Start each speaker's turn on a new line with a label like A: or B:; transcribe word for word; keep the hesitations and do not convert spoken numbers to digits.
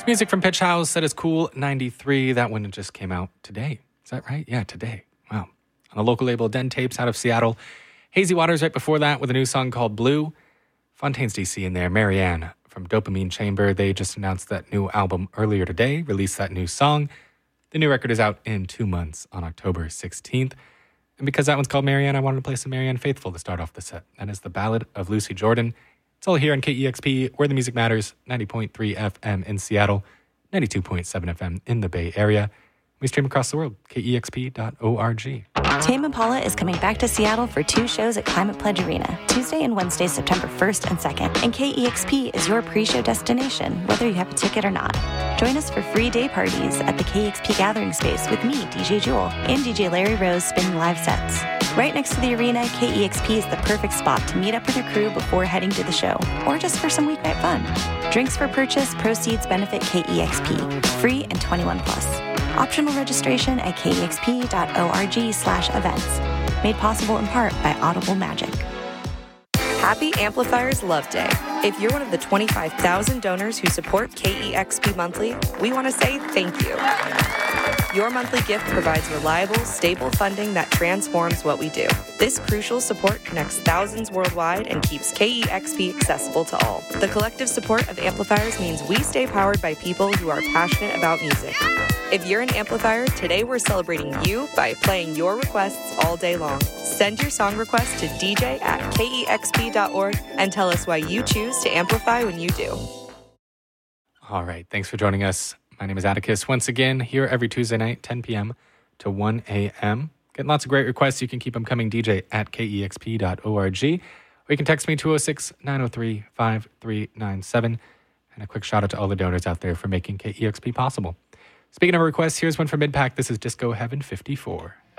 A: Music from Pitch House, that is Cool ninety-three. That one just came out today. Is that right? Yeah, today. Wow. On the local label Den Tapes out of Seattle. Hazy Waters right before that with a new song called Blue. Fontaines D C in there. Marianne from Dopamine Chamber. They just announced that new album earlier today, released that new song. The new record is out in two months on October sixteenth. And because that one's called Marianne, I wanted to play some Marianne Faithfull to start off the set. That is the Ballad of Lucy Jordan. It's all here on K E X P, where the music matters, ninety point three F M in Seattle, ninety-two point seven F M in the Bay Area. We stream across the world, K E X P dot org.
B: Tame Impala is coming back to Seattle for two shows at Climate Pledge Arena, Tuesday and Wednesday, September first and second. And K E X P is your pre-show destination, whether you have a ticket or not. Join us for free day parties at the K E X P Gathering Space with me, D J Jewel, and D J Larry Rose spinning live sets. Right next to the arena, K E X P is the perfect spot to meet up with your crew before heading to the show, or just for some weeknight fun. Drinks for purchase, proceeds benefit K E X P. Free and twenty-one plus. Optional registration at K E X P dot org slash events. Made possible in part by Audible Magic.
C: Happy Amplifiers Love Day. If you're one of the twenty-five thousand donors who support K E X P Monthly, we want to say thank you. Your monthly gift provides reliable, stable funding that transforms what we do. This crucial support connects thousands worldwide and keeps K E X P accessible to all. The collective support of amplifiers means we stay powered by people who are passionate about music. If you're an amplifier, today we're celebrating you by playing your requests all day long. Send your song request to D J at K E X P dot org and tell us why you choose to amplify when you do.
A: All right, thanks for joining us. My name is Atticus. Once again, here every Tuesday night, ten p.m. to one a.m. Getting lots of great requests. You can keep them coming, D J at K E X P dot org. Or you can text me two oh six, nine oh three, five three nine seven. And a quick shout out to all the donors out there for making K E X P possible. Speaking of requests, here's one from Midpack. This is Disco Heaven fifty-four.